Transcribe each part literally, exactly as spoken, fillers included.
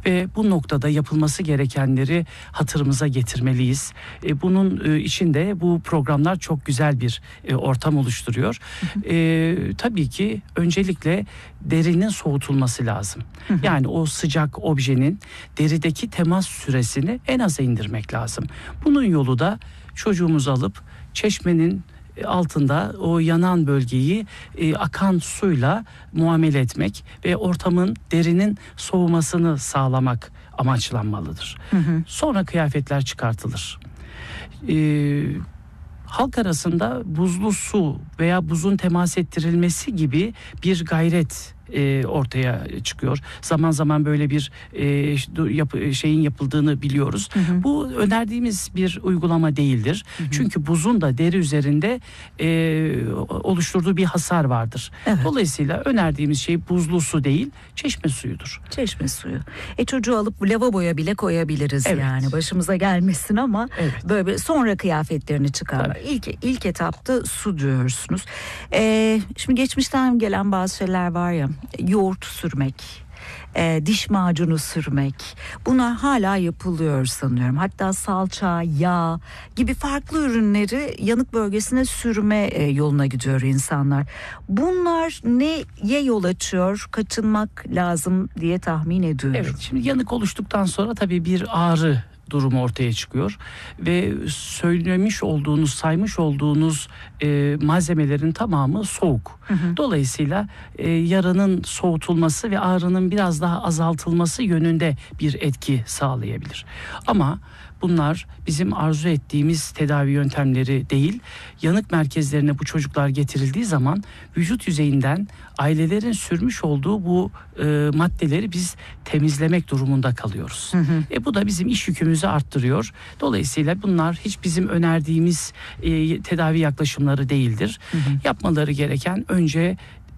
ve bu noktada yapılması gerekenleri hatırımıza getirmeliyiz. E, bunun e, içinde bu programlar çok güzel bir e, ortam oluşturuyor. Hı hı. E, tabii ki öncelikle derinin soğutulması lazım. Hı hı. Yani o sıcak objenin derideki temas süresini en aza indirmek lazım. Bunun yolu da çocuğumuzu alıp çeşmenin altında o yanan bölgeyi e, akan suyla muamele etmek ve ortamın, derinin soğumasını sağlamak amaçlanmalıdır. Hı hı. Sonra kıyafetler çıkartılır. Ee, halk arasında buzlu su veya buzun temas ettirilmesi gibi bir gayret E, ortaya çıkıyor. Zaman zaman böyle bir e, yap, şeyin yapıldığını biliyoruz. Hı hı. Bu önerdiğimiz bir uygulama değildir. Hı hı. Çünkü buzun da deri üzerinde e, oluşturduğu bir hasar vardır. Evet. Dolayısıyla önerdiğimiz şey buzlu su değil, çeşme suyudur. Çeşme suyu. E çocuğu alıp lavaboya bile koyabiliriz, evet. Yani başımıza gelmesin ama evet. Böyle sonra kıyafetlerini çıkarmak. İlk, ilk etapta su diyorsunuz. E, şimdi geçmişten gelen bazı şeyler var ya. Yoğurt sürmek, e, diş macunu sürmek, bunlar hala yapılıyor sanıyorum. Hatta salça, yağ gibi farklı ürünleri yanık bölgesine sürme e, yoluna gidiyor insanlar. Bunlar neye yol açıyor? Kaçınmak lazım diye tahmin ediyorum. Evet, şimdi yanık oluştuktan sonra tabii bir ağrı durumu ortaya çıkıyor ve söylemiş olduğunuz, saymış olduğunuz e, malzemelerin tamamı soğuk. Hı hı. Dolayısıyla e, yaranın soğutulması ve ağrının biraz daha azaltılması yönünde bir etki sağlayabilir. Ama bunlar bizim arzu ettiğimiz tedavi yöntemleri değil. Yanık merkezlerine bu çocuklar getirildiği zaman vücut yüzeyinden ailelerin sürmüş olduğu bu e, maddeleri biz temizlemek durumunda kalıyoruz. Hı hı. E, bu da bizim iş yükümüzü arttırıyor. Dolayısıyla bunlar hiç bizim önerdiğimiz e, tedavi yaklaşımları değildir. Hı hı. Yapmaları gereken önce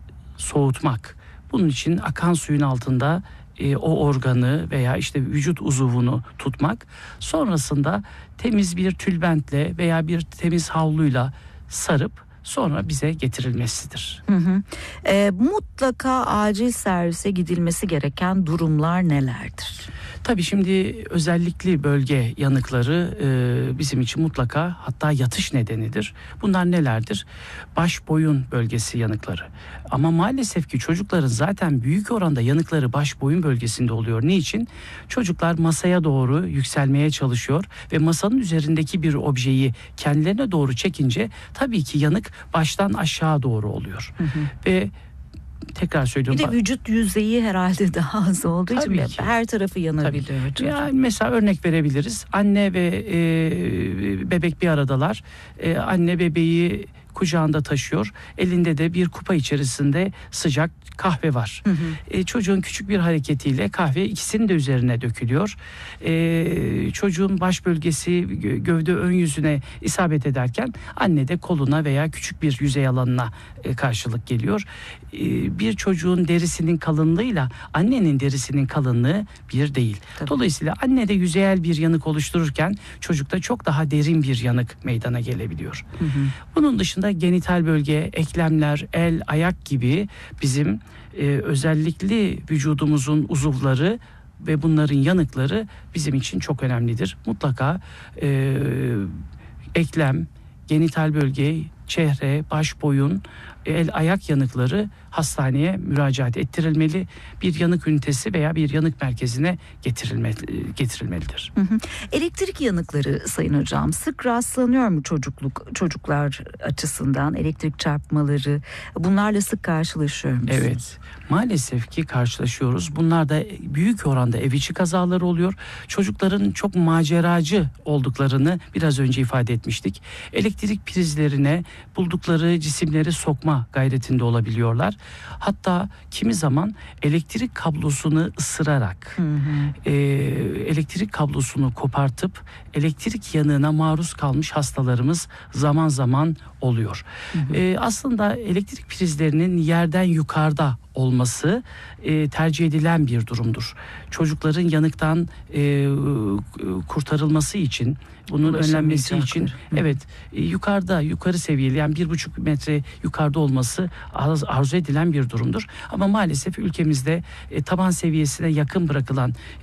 soğutmak. Bunun için akan suyun altında E, o organı veya işte vücut uzuvunu tutmak, sonrasında temiz bir tülbentle veya bir temiz havluyla sarıp sonra bize getirilmesidir. Hı hı. E, mutlaka acil servise gidilmesi gereken durumlar nelerdir? Tabii şimdi özellikli bölge yanıkları e, bizim için mutlaka, hatta yatış nedenidir. Bunlar nelerdir? Baş boyun bölgesi yanıkları. Ama maalesef ki çocukların zaten büyük oranda yanıkları baş boyun bölgesinde oluyor. Niçin? Çocuklar masaya doğru yükselmeye çalışıyor ve masanın üzerindeki bir objeyi kendilerine doğru çekince tabii ki yanık baştan aşağı doğru oluyor. Hı hı. Ve tekrar söylüyorum. Bir de vücut yüzeyi herhalde daha az olduğu için her tarafı yanabiliyor. Yani mesela örnek verebiliriz. Anne ve e, bebek bir aradalar. E, anne bebeği kucağında taşıyor. Elinde de bir kupa içerisinde sıcak kahve var. Hı hı. E, çocuğun küçük bir hareketiyle kahve ikisinin de üzerine dökülüyor. E, çocuğun baş bölgesi gövde ön yüzüne isabet ederken anne de koluna veya küçük bir yüzey alanına e, karşılık geliyor. E, bir çocuğun derisinin kalınlığıyla annenin derisinin kalınlığı bir değil. Tabii. Dolayısıyla annede yüzeyel bir yanık oluştururken çocukta çok daha derin bir yanık meydana gelebiliyor. Hı hı. Bunun dışında genital bölge, eklemler, el, ayak gibi bizim e, özellikle vücudumuzun uzuvları ve bunların yanıkları bizim için çok önemlidir. Mutlaka e, eklem, genital bölge, çehre, baş, boyun, el, ayak yanıkları hastaneye müracaat ettirilmeli. Bir yanık ünitesi veya bir yanık merkezine getirilmeli, getirilmelidir. Hı hı. Elektrik yanıkları Sayın Hocam sık rastlanıyor mu çocukluk çocuklar açısından, elektrik çarpmaları, bunlarla sık karşılaşıyor musunuz? Evet, maalesef ki karşılaşıyoruz. Bunlar da büyük oranda ev içi kazaları oluyor. Çocukların çok maceracı olduklarını biraz önce ifade etmiştik. Elektrik prizlerine buldukları cisimleri sokma gayretinde olabiliyorlar. Hatta kimi zaman elektrik kablosunu ısırarak, hı hı. E, elektrik kablosunu kopartıp elektrik yanığına maruz kalmış hastalarımız zaman zaman oluyor. Hı hı. E, aslında elektrik prizlerinin yerden yukarıda olması e, tercih edilen bir durumdur. Çocukların yanıktan e, kurtarılması için, bunun önlenmesi için, hı. evet e, yukarıda, yukarı seviyeli, yani bir buçuk metre yukarıda olması arz, arzu edilen bir durumdur. Ama maalesef ülkemizde e, taban seviyesine yakın bırakılan